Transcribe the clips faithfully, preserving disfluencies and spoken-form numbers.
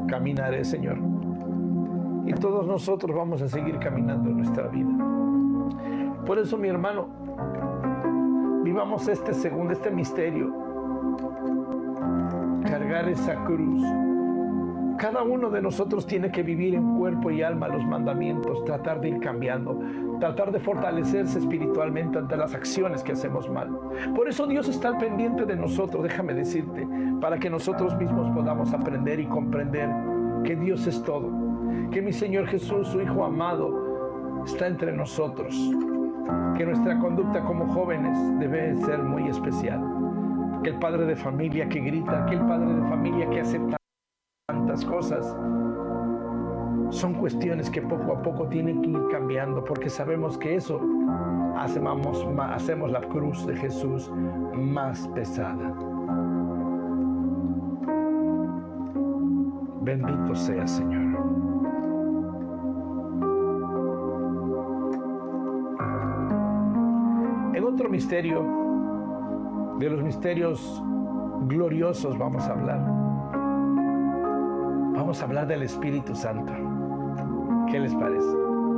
caminaré, Señor. Y todos nosotros vamos a seguir caminando en nuestra vida. Por eso, mi hermano, vivamos este segundo, este misterio. Cargar esa cruz. Cada uno de nosotros tiene que vivir en cuerpo y alma los mandamientos, tratar de ir cambiando, tratar de fortalecerse espiritualmente ante las acciones que hacemos mal. Por eso Dios está al pendiente de nosotros, déjame decirte, para que nosotros mismos podamos aprender y comprender que Dios es todo, que mi Señor Jesús, su Hijo amado, está entre nosotros, que nuestra conducta como jóvenes debe ser muy especial, que el padre de familia que grita, que el padre de familia que acepta tantas cosas, son cuestiones que poco a poco tienen que ir cambiando, porque sabemos que eso hacemos, hacemos la cruz de Jesús más pesada. Bendito sea, Señor. En otro misterio, de los misterios gloriosos vamos a hablar. Vamos a hablar del Espíritu Santo. ¿Qué les parece?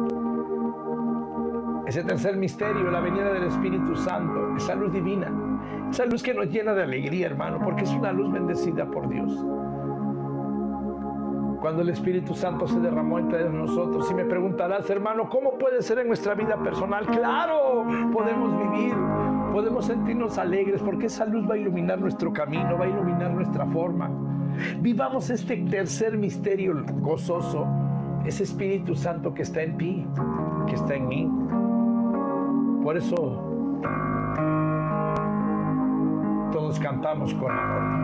Ese tercer misterio, la venida del Espíritu Santo, esa luz divina, esa luz que nos llena de alegría, hermano, porque es una luz bendecida por Dios. Cuando el Espíritu Santo se derramó entre nosotros, y me preguntarás, hermano, ¿cómo puede ser en nuestra vida personal? ¡Claro! Podemos vivir, podemos sentirnos alegres, porque esa luz va a iluminar nuestro camino, va a iluminar nuestra forma. Vivamos este tercer misterio gozoso, ese Espíritu Santo que está en ti, que está en mí. Por eso todos cantamos con amor.